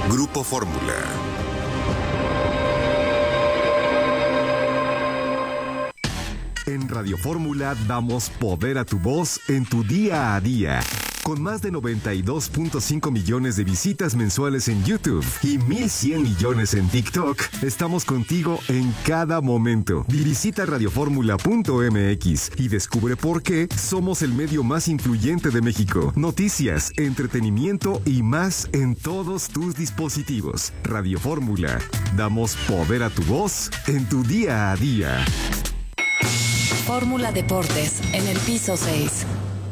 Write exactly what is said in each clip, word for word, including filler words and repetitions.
Grupo Fórmula. En Radio Fórmula damos poder a tu voz en tu día a día. Con más de noventa y dos punto cinco millones de visitas mensuales en YouTube y mil cien millones en TikTok, estamos contigo en cada momento. Visita radioformula punto m x y descubre por qué somos el medio más influyente de México. Noticias, entretenimiento y más en todos tus dispositivos. Radio Fórmula. Damos poder a tu voz en tu día a día. Fórmula Deportes en el piso seis.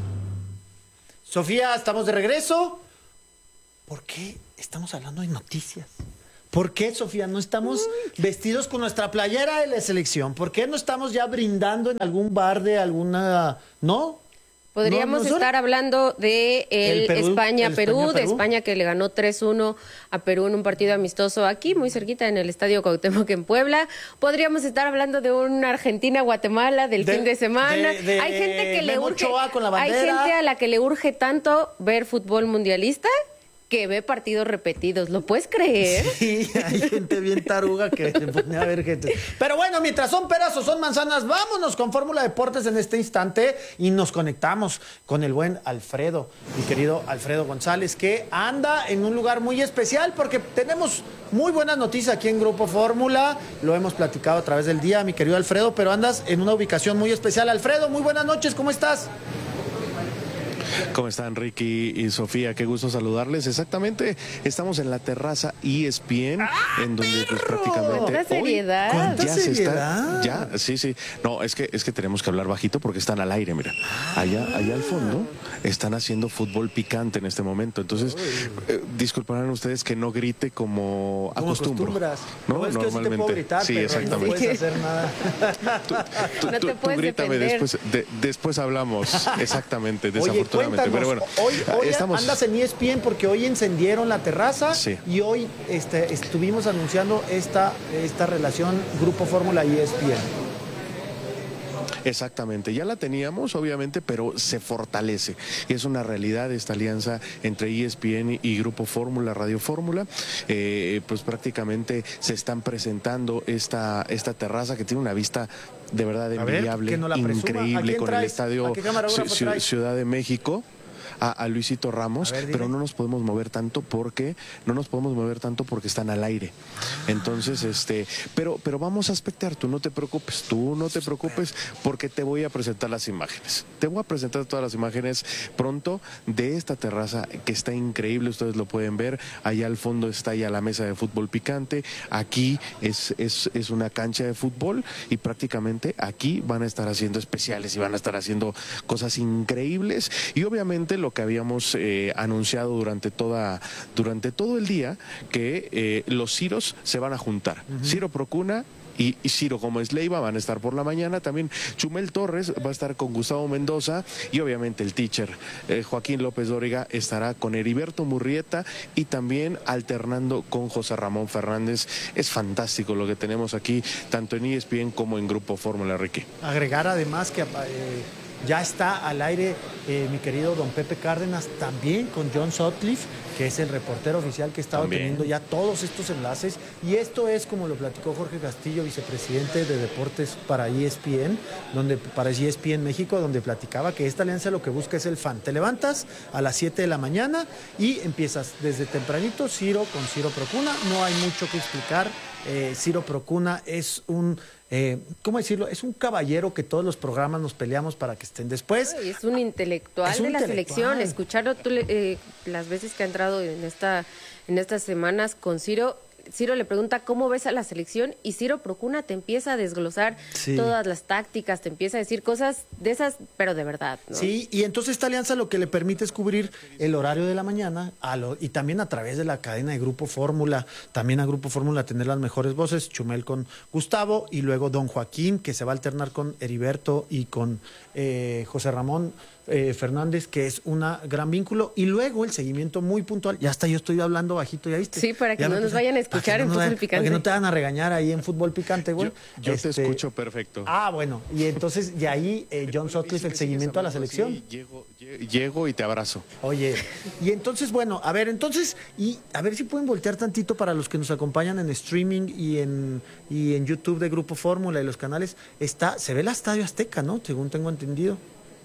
Sofía, estamos de regreso. ¿Por qué estamos hablando de noticias? ¿Por qué, Sofía, no estamos vestidos con nuestra playera de la selección? ¿Por qué no estamos ya brindando en algún bar de alguna... ¿No? Podríamos no, no estar hablando de el, el España-Perú, de España que le ganó tres uno a Perú en un partido amistoso aquí, muy cerquita en el Estadio Cuauhtémoc en Puebla. Podríamos estar hablando de un Argentina-Guatemala del de, fin de semana. De, de hay gente que le urge, con la hay gente a la que le urge tanto ver fútbol mundialista que ve partidos repetidos. ¿Lo puedes creer? Sí, hay gente bien taruga que se pone a ver gente. Pero bueno, mientras son peras o son manzanas, vámonos con Fórmula Deportes en este instante y nos conectamos con el buen Alfredo, mi querido Alfredo González, que anda en un lugar muy especial porque tenemos muy buenas noticias aquí en Grupo Fórmula. Lo hemos platicado a través del día, mi querido Alfredo, pero andas en una ubicación muy especial. Alfredo, muy buenas noches, ¿cómo estás? ¿Cómo están, Ricky y Sofía? Qué gusto saludarles. Exactamente, estamos en la terraza E S P N, ¡ah, en donde pues, prácticamente ¿Cuánta seriedad? hoy ¿Cuánta ya seriedad? se está, ya, sí, sí. No, es que es que tenemos que hablar bajito porque están al aire, mira. Allá, allá al fondo están haciendo fútbol picante en este momento. Entonces, eh, disculparán ustedes que no grite como, como acostumbro. No, no, es que normalmente. Sí, te puedo gritar, sí, pero exactamente. no puedes hacer nada. Tú, tú, no te tú, tú grítame defender. después, de, después hablamos. Exactamente, Oye, desafortunadamente. Pero bueno, hoy, hoy estamos... andas en E S P N porque hoy encendieron la terraza, sí, y hoy este, estuvimos anunciando esta, esta relación Grupo Fórmula y E S P N. Exactamente, ya la teníamos obviamente, pero se fortalece. Es una realidad esta alianza entre E S P N y Grupo Fórmula, Radio Fórmula. Eh, pues prácticamente se están presentando esta, esta terraza que tiene una vista de verdad envidiable, ver, no increíble, con traes? el estadio Ciudad, Ciudad de México. A, a Luisito Ramos, ver, pero no nos podemos mover tanto porque no nos podemos mover tanto porque están al aire. Entonces, este, pero pero vamos a espectar, tú no te preocupes, tú no te preocupes porque te voy a presentar las imágenes. Te voy a presentar todas las imágenes pronto de esta terraza que está increíble, ustedes lo pueden ver. Allá al fondo está ya la mesa de fútbol picante. Aquí es es es una cancha de fútbol y prácticamente aquí van a estar haciendo especiales y van a estar haciendo cosas increíbles y obviamente lo que habíamos eh, anunciado durante toda durante todo el día, que eh, los Ciros se van a juntar. Uh-huh. Ciro Procuna y, y Ciro Gómez Leiva van a estar por la mañana, también Chumel Torres va a estar con Gustavo Mendoza y obviamente el teacher eh, Joaquín López Dóriga estará con Heriberto Murrieta y también alternando con José Ramón Fernández. Es fantástico lo que tenemos aquí, tanto en E S P N como en Grupo Fórmula, Ricky. Agregar además que... Eh... ya está al aire eh, mi querido don Pepe Cárdenas, también con John Sutcliffe, que es el reportero oficial que estaba también teniendo ya todos estos enlaces. Y esto es, como lo platicó Jorge Castillo, vicepresidente de Deportes para E S P N, donde, para E S P N México, donde platicaba que esta alianza lo que busca es el fan. Te levantas a las siete de la mañana y empiezas desde tempranito, Ciro con Ciro Procuna. No hay mucho que explicar. Eh, Ciro Procuna es un... Eh, ¿cómo decirlo? Es un caballero que todos los programas nos peleamos para que estén después. Ay, es un intelectual es un de la intelectual. selección. Escucharlo tú, eh, las veces que ha entrado en esta en estas semanas con Ciro, Ciro le pregunta cómo ves a la selección y Ciro Procuna te empieza a desglosar sí. todas las tácticas, te empieza a decir cosas de esas, pero de verdad, ¿no? Sí, y entonces esta alianza lo que le permite es cubrir el horario de la mañana a lo, y también a través de la cadena de Grupo Fórmula, también a Grupo Fórmula tener las mejores voces, Chumel con Gustavo y luego don Joaquín, que se va a alternar con Heriberto y con eh, José Ramón eh, Fernández, que es un gran vínculo, y luego el seguimiento muy puntual. Ya hasta yo estoy hablando bajito, ¿ya viste? Sí, para que ya no nos puse, vayan a escuchar en no Fútbol Picante. Para que no te van a regañar ahí en Fútbol Picante, güey. Yo, yo este, te escucho perfecto. Ah, bueno, y entonces de ahí eh, John Sutcliffe, el seguimiento a la selección. Sí, llego, llego y te abrazo. Oye, y entonces, bueno, a ver, entonces, y a ver si pueden voltear tantito para los que nos acompañan en streaming y en, y en YouTube de Grupo Fórmula y los canales, está, se ve el Estadio Azteca, ¿no? Según tengo entendido.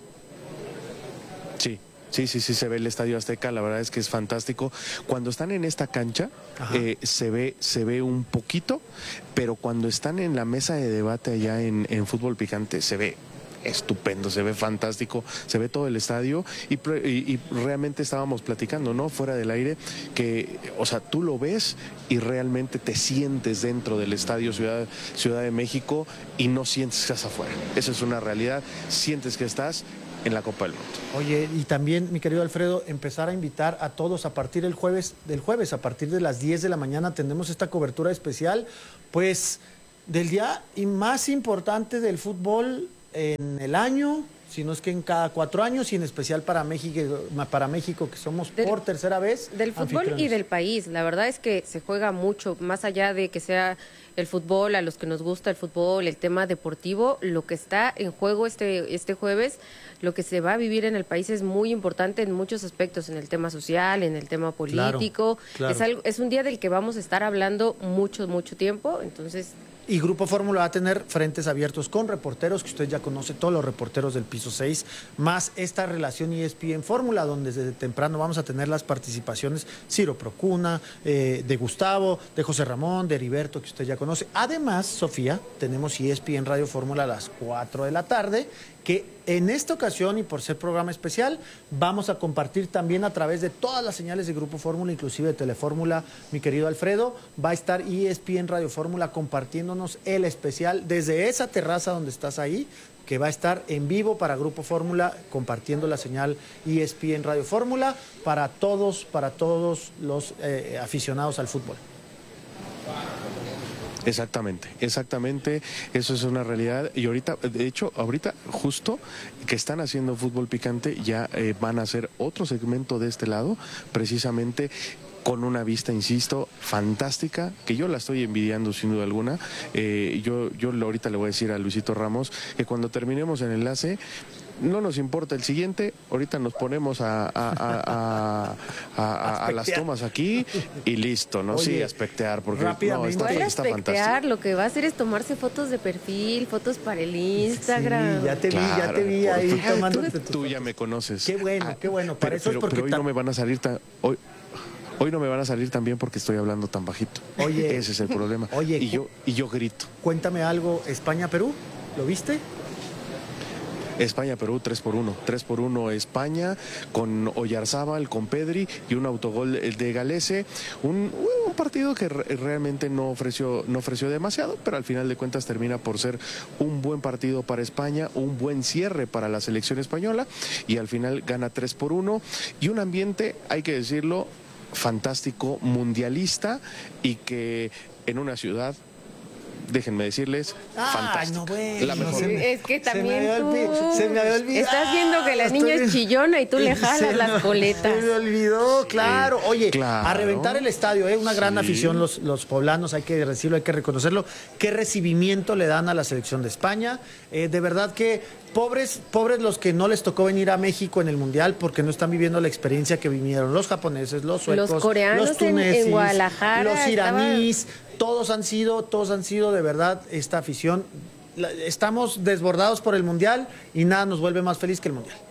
Sí. Sí, sí, sí, se ve el Estadio Azteca, la verdad es que es fantástico. Cuando están en esta cancha, eh, se ve se ve un poquito, pero cuando están en la mesa de debate allá en, en Fútbol Picante, se ve estupendo, se ve fantástico, se ve todo el estadio y, y, y realmente estábamos platicando, ¿no? Fuera del aire, que, o sea, tú lo ves y realmente te sientes dentro del estadio Ciudad, Ciudad de México y no sientes que estás afuera. Esa es una realidad, sientes que estás en la Copa del Mundo. Oye, y también, mi querido Alfredo, empezar a invitar a todos a partir del jueves, del jueves, a partir de las diez de la mañana, tendremos esta cobertura especial, pues, del día más importante del fútbol en el año, si no es que en cada cuatro años, y en especial para México, para México que somos del, por tercera vez. Del fútbol y del país. La verdad es que se juega mucho, más allá de que sea el fútbol, a los que nos gusta el fútbol, el tema deportivo, lo que está en juego este, este jueves, lo que se va a vivir en el país es muy importante en muchos aspectos, en el tema social, en el tema político. Claro, claro. Es, algo, es un día del que vamos a estar hablando mucho, mucho tiempo, entonces... Y Grupo Fórmula va a tener frentes abiertos con reporteros, que usted ya conoce, todos los reporteros del piso seis, más esta relación E S P N Fórmula, donde desde temprano vamos a tener las participaciones Ciro Procuna, eh, de Gustavo, de José Ramón, de Heriberto, que usted ya conoce. Además, Sofía, tenemos E S P N Radio Fórmula a las cuatro de la tarde, que en esta ocasión, y por ser programa especial, vamos a compartir también a través de todas las señales de Grupo Fórmula, inclusive de Telefórmula, mi querido Alfredo, va a estar E S P N Radio Fórmula compartiéndonos el especial desde esa terraza donde estás ahí, que va a estar en vivo para Grupo Fórmula, compartiendo la señal E S P N Radio Fórmula para todos, para todos los eh, aficionados al fútbol. Exactamente, exactamente, eso es una realidad. Y ahorita, de hecho, ahorita justo que están haciendo Fútbol Picante, ya eh, van a hacer otro segmento de este lado, precisamente con una vista, insisto, fantástica, que yo la estoy envidiando sin duda alguna. Eh, yo, yo ahorita le voy a decir a Luisito Ramos que cuando terminemos el enlace, no nos importa el siguiente, ahorita nos ponemos a, a, a, a, a, a las tomas aquí y listo, ¿no? Oye, sí, a espectear, porque no, está, está fantástico. Lo que va a hacer es tomarse fotos de perfil, fotos para el Instagram. Sí, ya te vi, claro, ya te vi ahí por, tomando. Tú, tú ya me conoces. Qué bueno, ah, qué bueno. Para pero, eso pero, es porque pero hoy no me van a salir tan... Hoy, Hoy no me van a salir tan bien porque estoy hablando tan bajito. Oye, ese es el problema. Oye, y yo y yo grito. Cuéntame algo, España-Perú, ¿lo viste? España-Perú tres por uno. tres por uno España, con Oyarzábal, con Pedri y un autogol de Galese. Un, un partido que re realmente no ofreció, no ofreció demasiado, pero al final de cuentas termina por ser un buen partido para España, un buen cierre para la selección española, y al final gana tres por uno. Y un ambiente, hay que decirlo, fantástico, mundialista, y que en una ciudad, déjenme decirles, Ay, fantástico. No, bueno, la mejor. Es que también se me tú se me había olvidado. Estás viendo que la niña es chillona y tú le jalas se las coletas. Se me olvidó, claro. Sí, Oye, claro. A reventar el estadio, ¿eh? Una gran sí. afición los, los poblanos, hay que decirlo, hay que reconocerlo. Qué recibimiento le dan a la selección de España. Eh, de verdad que pobres, pobres los que no les tocó venir a México en el Mundial porque no están viviendo la experiencia que vivieron los japoneses, los suecos, los coreanos los tunesis, en, en Guadalajara, los iraníes. Estaba... Todos han sido, todos han sido de verdad esta afición. Estamos desbordados por el Mundial y nada nos vuelve más feliz que el Mundial.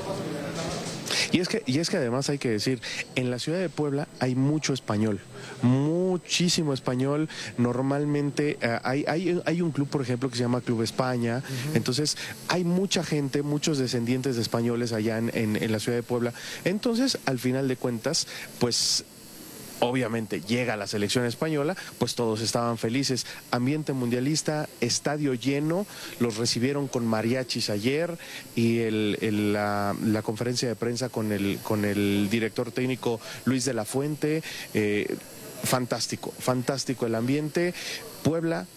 Y es que, y es que además hay que decir, en la ciudad de Puebla hay mucho español, muchísimo español. Normalmente uh, hay, hay, hay un club, por ejemplo, que se llama Club España. Uh-huh. Entonces hay mucha gente, muchos descendientes de españoles allá en, en, en la ciudad de Puebla. Entonces, al final de cuentas, pues... obviamente llega la selección española, pues todos estaban felices. Ambiente mundialista, estadio lleno, los recibieron con mariachis ayer, y el, el, la, la conferencia de prensa con el, con el director técnico Luis de la Fuente. Eh, fantástico, fantástico el ambiente. Puebla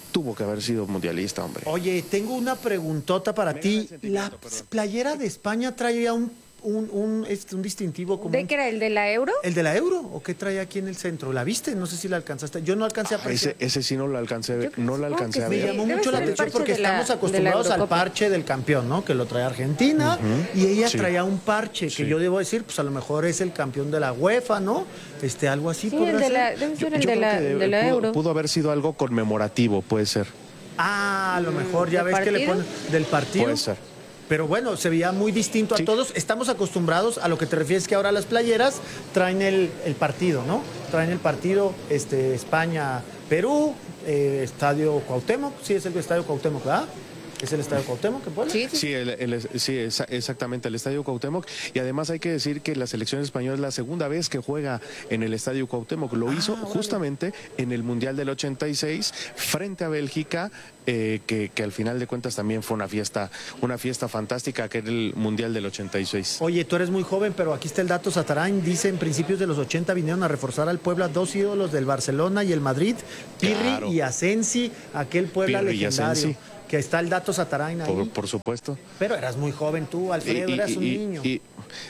tuvo que haber sido mundialista, hombre. Oye, tengo una preguntota para Mira, ti. La perdón. playera de España traía un Un, un, este, un distintivo como... ¿De qué era? ¿El de la Euro? ¿El de la Euro? ¿O qué traía aquí en el centro? ¿La viste? No sé si la alcanzaste. Yo no alcancé a apreciar. Ese, ese sí no lo alcancé a ver. No lo alcancé a ver. Me llamó Debe mucho la atención porque estamos la, acostumbrados al parche del campeón, ¿no? Que lo trae Argentina. Uh-huh. Y ella sí. traía un parche sí. que yo debo decir, pues a lo mejor es el campeón de la UEFA, ¿no? Este, algo así. Sí, el de la, debe ser el yo, de, yo la, de la pudo, Euro. Pudo haber sido algo conmemorativo, puede ser. Ah, a lo mejor ya ves partido? que le ponen del partido. Puede ser. Pero bueno, se veía muy distinto a sí. todos. Estamos acostumbrados a lo que te refieres que ahora las playeras traen el, el partido, ¿no? Traen el partido este, España-Perú, eh, Estadio Cuauhtémoc. Sí, es el Estadio Cuauhtémoc, ¿verdad? ¿Es el Estadio Cuauhtémoc que pone? Sí, sí, sí, el, el, sí es, exactamente, el Estadio Cuauhtémoc. Y además hay que decir que la selección española es la segunda vez que juega en el Estadio Cuauhtémoc. Lo ah, hizo vale. justamente en el Mundial del ochenta y seis frente a Bélgica, eh, que, que al final de cuentas también fue una fiesta, una fiesta fantástica, que era el Mundial del ochenta y seis. Oye, tú eres muy joven, pero aquí está el dato Satarain. Dice, en principios de los ochenta vinieron a reforzar al Puebla dos ídolos del Barcelona y el Madrid, Pirri claro. y Asensi, aquel Puebla Pirri legendario. Que está el dato Satarain ahí. Por, por supuesto. Pero eras muy joven tú, Alfredo, y, y, eras un y, niño. Y,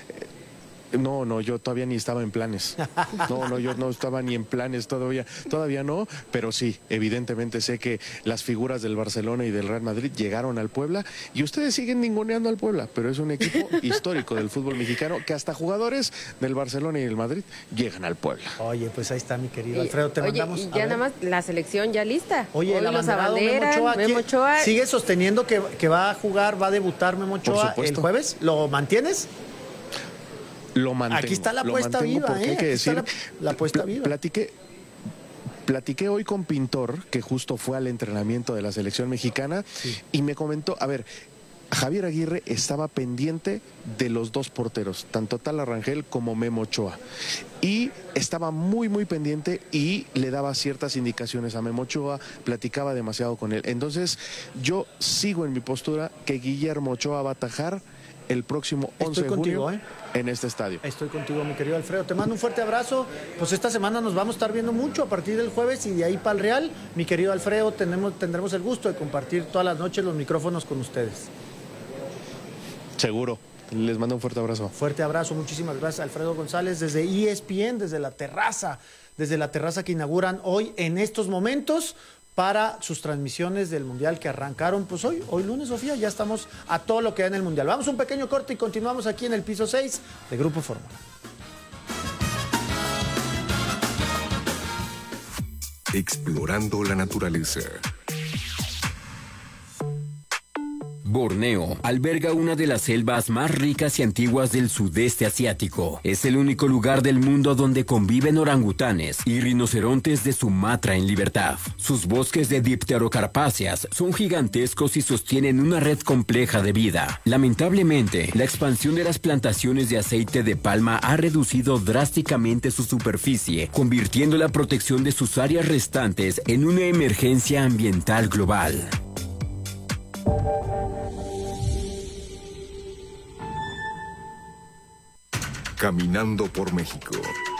no, no, yo todavía ni estaba en planes. No, no, yo no estaba ni en planes todavía. Todavía no, pero sí, evidentemente sé que las figuras del Barcelona y del Real Madrid llegaron al Puebla y ustedes siguen ninguneando al Puebla, pero es un equipo histórico del fútbol mexicano que hasta jugadores del Barcelona y del Madrid llegan al Puebla. Oye, pues ahí está mi querido Alfredo, te Oye, mandamos. Y ya nada más la selección ya lista. Oye, Hoy el los abanderado Memo Ochoa, Memo Ochoa sigue sosteniendo que, que va a jugar, va a debutar Memo Ochoa el jueves. ¿Lo mantienes? Lo mantengo. Aquí está la apuesta viva, porque ¿eh? hay que decir, la, la apuesta viva. Platiqué, platiqué hoy con Pintor, que justo fue al entrenamiento de la selección mexicana, sí. y me comentó, a ver, Javier Aguirre estaba pendiente de los dos porteros, tanto Tala Rangel como Memo Ochoa. Y estaba muy, muy pendiente y le daba ciertas indicaciones a Memo Ochoa, platicaba demasiado con él. Entonces, yo sigo en mi postura que Guillermo Ochoa va a atajar el próximo once de junio ¿eh? en este estadio. Estoy contigo, mi querido Alfredo. Te mando un fuerte abrazo. Pues esta semana nos vamos a estar viendo mucho a partir del jueves y de ahí para el Real. Mi querido Alfredo, tenemos, tendremos el gusto de compartir todas las noches los micrófonos con ustedes. Seguro. Les mando un fuerte abrazo. Fuerte abrazo. Muchísimas gracias, Alfredo González, desde E S P N, desde la terraza, desde la terraza que inauguran hoy en estos momentos para sus transmisiones del Mundial que arrancaron, pues hoy, hoy lunes, Sofía, ya estamos a todo lo que da en el Mundial. Vamos a un pequeño corte y continuamos aquí en el piso seis de Grupo Fórmula. Explorando la naturaleza. Borneo alberga una de las selvas más ricas y antiguas del sudeste asiático. Es el único lugar del mundo donde conviven orangutanes y rinocerontes de Sumatra en libertad. Sus bosques de dipterocarpáceas son gigantescos y sostienen una red compleja de vida. Lamentablemente, la expansión de las plantaciones de aceite de palma ha reducido drásticamente su superficie, convirtiendo la protección de sus áreas restantes en una emergencia ambiental global. Caminando por México.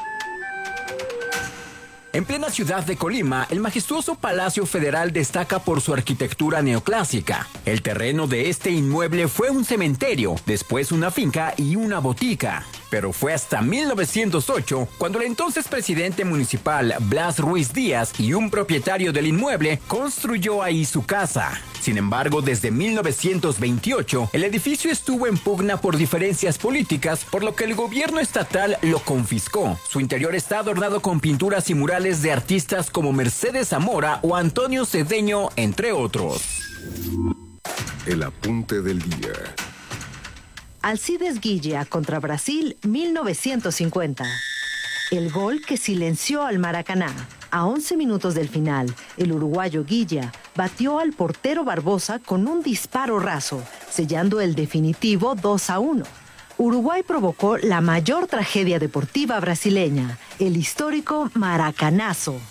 En plena ciudad de Colima, el majestuoso Palacio Federal destaca por su arquitectura neoclásica. El terreno de este inmueble fue un cementerio, después una finca y una botica. Pero fue hasta mil novecientos ocho cuando el entonces presidente municipal Blas Ruiz Díaz y un propietario del inmueble construyó ahí su casa. Sin embargo, desde mil novecientos veintiocho, el edificio estuvo en pugna por diferencias políticas, por lo que el gobierno estatal lo confiscó. Su interior está adornado con pinturas y murales de artistas como Mercedes Zamora o Antonio Cedeño, entre otros. El apunte del día. Alcides Guilla contra Brasil, mil novecientos cincuenta. El gol que silenció al Maracaná. A once minutos del final, el uruguayo Guilla batió al portero Barbosa con un disparo raso, sellando el definitivo dos a uno. Uruguay provocó la mayor tragedia deportiva brasileña, el histórico Maracanazo.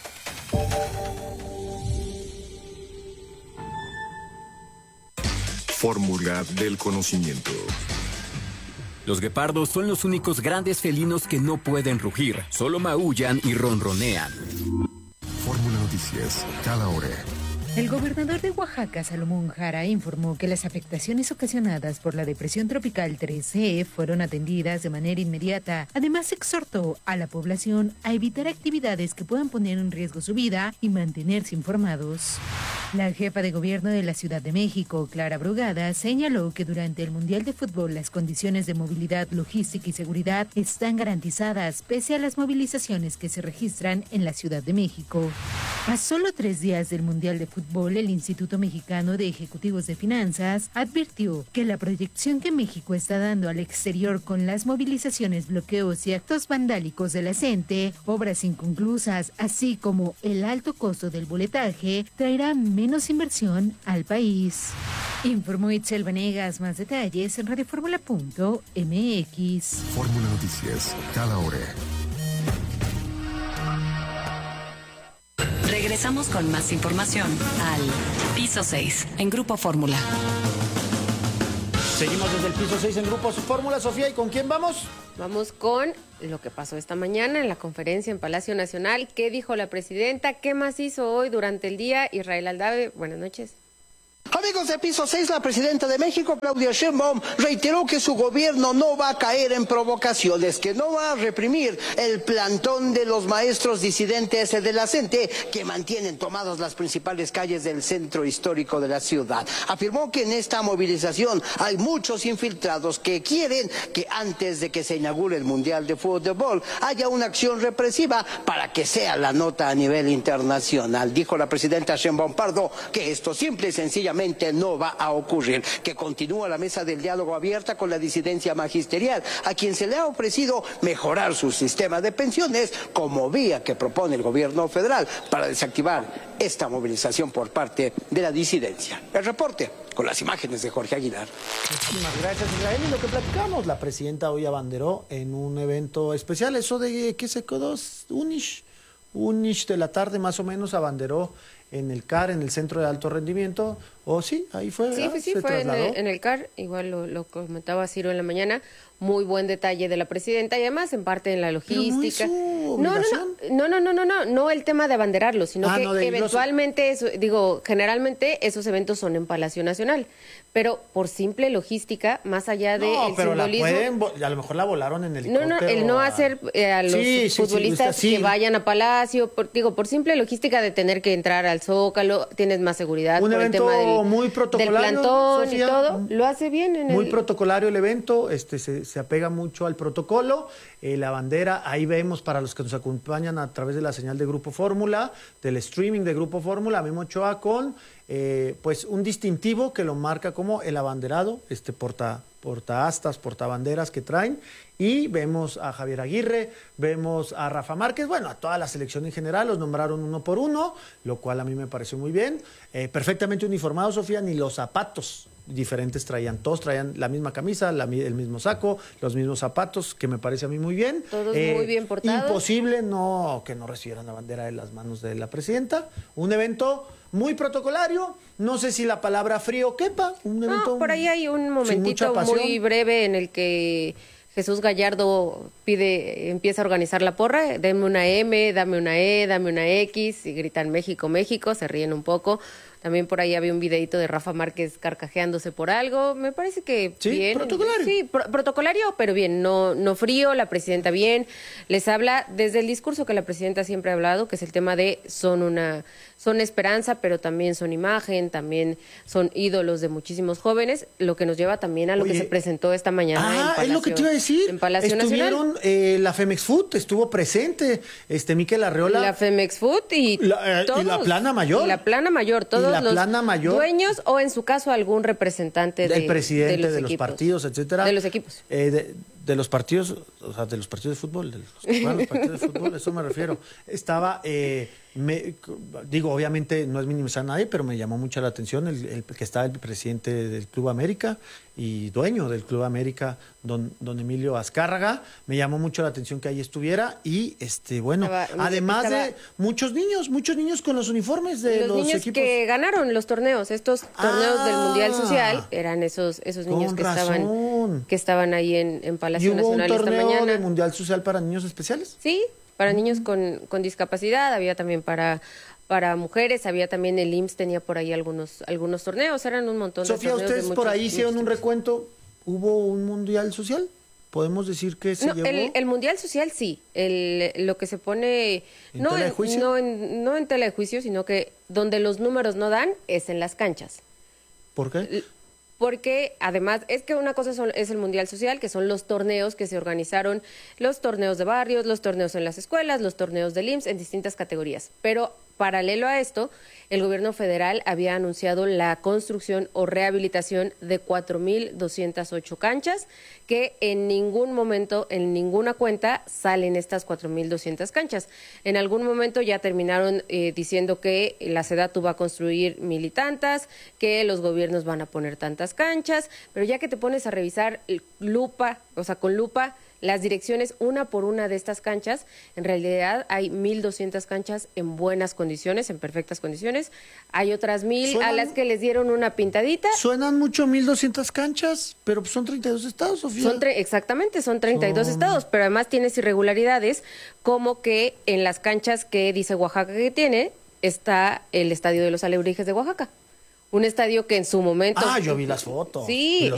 Fórmula del conocimiento. Los guepardos son los únicos grandes felinos que no pueden rugir, solo maullan y ronronean. Fórmula Noticias, cada hora. El gobernador de Oaxaca, Salomón Jara, informó que las afectaciones ocasionadas por la depresión tropical tres E fueron atendidas de manera inmediata. Además, exhortó a la población a evitar actividades que puedan poner en riesgo su vida y mantenerse informados. La jefa de gobierno de la Ciudad de México, Clara Brugada, señaló que durante el Mundial de Fútbol las condiciones de movilidad, logística y seguridad están garantizadas pese a las movilizaciones que se registran en la Ciudad de México. A solo tres días del Mundial de Fútbol, el Instituto Mexicano de Ejecutivos de Finanzas advirtió que la proyección que México está dando al exterior con las movilizaciones, bloqueos y actos vandálicos de la gente, obras inconclusas, así como el alto costo del boletaje, traerá menos inversión al país. Informó Itzel Vanegas. Más detalles en radioformula punto m x. Fórmula Noticias, cada hora. Regresamos con más información al Piso seis en Grupo Fórmula. Seguimos desde el Piso seis en Grupo Fórmula. Sofía, ¿y con quién vamos? Vamos con lo que pasó esta mañana en la conferencia en Palacio Nacional. ¿Qué dijo la presidenta? ¿Qué más hizo hoy durante el día? Israel Aldave, buenas noches. Amigos de Piso seis, la presidenta de México, Claudia Sheinbaum, reiteró que su gobierno no va a caer en provocaciones, que no va a reprimir el plantón de los maestros disidentes de la C E N T E que mantienen tomadas las principales calles del centro histórico de la ciudad. Afirmó que en esta movilización hay muchos infiltrados que quieren que antes de que se inaugure el Mundial de Fútbol haya una acción represiva para que sea la nota a nivel internacional. Dijo la presidenta Sheinbaum Pardo que esto simple y sencillamente no va a ocurrir, que continúa la mesa del diálogo abierta con la disidencia magisterial, a quien se le ha ofrecido mejorar su sistema de pensiones como vía que propone el gobierno federal para desactivar esta movilización por parte de la disidencia. El reporte con las imágenes de Jorge Aguilar. Muchísimas gracias, Israel. Y lo que platicamos, la presidenta hoy abanderó en un evento especial, eso de ¿qué se quedó? Unish, Unish de la tarde más o menos abanderó en el C A R, en el Centro de Alto Rendimiento, o oh, sí, ahí fue. Sí, sí, sí, fue en el, en el C A R, igual lo, lo comentaba Ciro en la mañana, muy buen detalle de la presidenta y además en parte en la logística. No, no, no, no, no, no, no, no, no el tema de abanderarlo, sino ah, que no, eventualmente, eso, digo, generalmente esos eventos son en Palacio Nacional, pero por simple logística, más allá de no, el pero simbolismo. La pueden, a lo mejor la volaron en helicóptero. No, no, el no hacer eh, a los sí, futbolistas sí, sí, sí, que vayan a Palacio, por, digo, por simple logística de tener que entrar al Zócalo, tienes más seguridad un por evento el tema del, muy protocolario, del plantón Sofía, y todo, lo hace bien en muy el... protocolario el evento, este se, se apega mucho al protocolo, eh, la bandera, ahí vemos para los que nos acompañan a través de la señal de Grupo Fórmula, del streaming de Grupo Fórmula, Memo Ochoa con eh, pues un distintivo que lo marca como el abanderado, este porta, porta astas, porta banderas que traen, y vemos a Javier Aguirre, vemos a Rafa Márquez, bueno, a toda la selección en general, los nombraron uno por uno, lo cual a mí me pareció muy bien, eh, perfectamente uniformados, Sofía, ni los zapatos diferentes traían, todos traían la misma camisa, la, el mismo saco, los mismos zapatos, que me parece a mí muy bien. Todos eh, muy bien portados. Imposible no que no recibieran la bandera de las manos de la presidenta, un evento muy protocolario, no sé si la palabra frío quepa, un evento no, por ahí hay un momentito muy breve en el que Jesús Gallardo pide, empieza a organizar la porra, dame una M, dame una E, dame una X, y gritan México, México, se ríen un poco. También por ahí había un videito de Rafa Márquez carcajeándose por algo. Me parece que sí, bien. protocolario. Sí, pro- protocolario, pero bien, no, no frío, la presidenta bien. Les habla desde el discurso que la presidenta siempre ha hablado, que es el tema de son una, son esperanza, pero también son imagen, también son ídolos de muchísimos jóvenes, lo que nos lleva también a lo Oye, que se presentó esta mañana ah, en Palacio. es lo que te iba a decir. En Palacio Estuvieron, Nacional. Eh, la Femex Food estuvo presente, este Miquel Arreola. La Femex Food y, la, eh, todos, y la Plana Mayor. Y la Plana Mayor, todos la los Plana Mayor, dueños o en su caso algún representante del de, presidente de los, de los equipos, partidos, etcétera. De los equipos. Eh, de, de los partidos, o sea, de los partidos de fútbol, de los, que juegan los partidos de fútbol, eso me refiero. Estaba, eh, me, digo, obviamente no es minimizar a nadie, pero me llamó mucho la atención el, el que está el presidente del Club América y dueño del Club América, don, don Emilio Azcárraga. Me llamó mucho la atención que ahí estuviera y, este, bueno, estaba, además estaba, de muchos niños, muchos niños con los uniformes de los, los niños equipos que ganaron los torneos, estos torneos ah, del Mundial Social, eran esos esos niños que razón. estaban que estaban ahí en, en Palacio Nacional esta mañana. ¿Y hubo un torneo de Mundial Social para niños especiales? Sí, para mm. niños con, con discapacidad, había también para para mujeres, había también el I M S S tenía por ahí algunos algunos torneos, eran un montón de Sofía, torneos. ustedes de por muchos, ahí hicieron un tipos. recuento, ¿hubo un mundial social? ¿Podemos decir que se no, llevó? El, el mundial social sí, el, lo que se pone ¿En no, tela de en, juicio? no, en, no en tela de juicio, sino que donde los números no dan es en las canchas. ¿Por qué? Porque además es que una cosa son, es el Mundial Social, que son los torneos que se organizaron, los torneos de barrios, los torneos en las escuelas, los torneos del I M S S en distintas categorías. Pero paralelo a esto, el gobierno federal había anunciado la construcción o rehabilitación de cuatro mil doscientas ocho canchas, que en ningún momento, en ninguna cuenta, salen estas cuatro mil doscientas canchas. En algún momento ya terminaron eh, diciendo que la SEDATU va a construir mil y tantas, que los gobiernos van a poner tantas canchas, pero ya que te pones a revisar lupa, o sea, con lupa, las direcciones una por una de estas canchas, en realidad hay mil doscientas canchas en buenas condiciones, en perfectas condiciones. Hay otras mil Suenan, a las que les dieron una pintadita. Suenan mucho mil doscientas canchas, pero son treinta y dos estados, Sofía. Son tre- exactamente, son treinta y dos Son... estados, pero además tienes irregularidades, como que en las canchas que dice Oaxaca que tiene, está el Estadio de los Alebrijes de Oaxaca. Un estadio que en su momento... Ah, yo vi las fotos. Sí,